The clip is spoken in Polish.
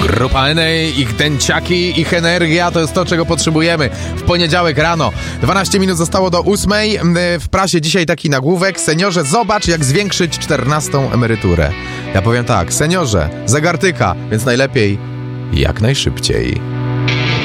Grupa N, ich dęciaki, ich energia to jest to, czego potrzebujemy w poniedziałek rano. 12 minut zostało do 8. W prasie dzisiaj taki nagłówek: seniorze, zobacz, jak zwiększyć 14. emeryturę. Ja powiem tak: seniorze, zegar tyka, więc najlepiej jak najszybciej.